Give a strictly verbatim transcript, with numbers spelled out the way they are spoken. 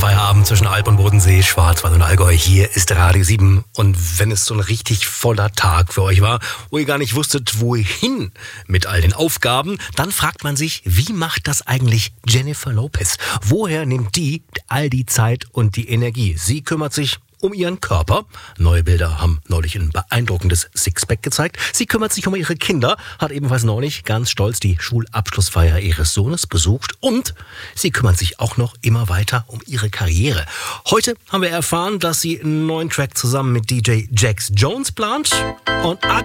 Feierabend zwischen Alp und Bodensee, Schwarzwald und Allgäu. Hier ist Radio sieben. Und wenn es so ein richtig voller Tag für euch war, wo ihr gar nicht wusstet, wohin mit all den Aufgaben, dann fragt man sich, wie macht das eigentlich Jennifer Lopez? Woher nimmt die all die Zeit und die Energie? Sie kümmert sich um ihren Körper. Neue Bilder haben neulich ein beeindruckendes Sixpack gezeigt. Sie kümmert sich um ihre Kinder, hat ebenfalls neulich ganz stolz die Schulabschlussfeier ihres Sohnes besucht und sie kümmert sich auch noch immer weiter um ihre Karriere. Heute haben wir erfahren, dass sie einen neuen Track zusammen mit D J Jax Jones plant und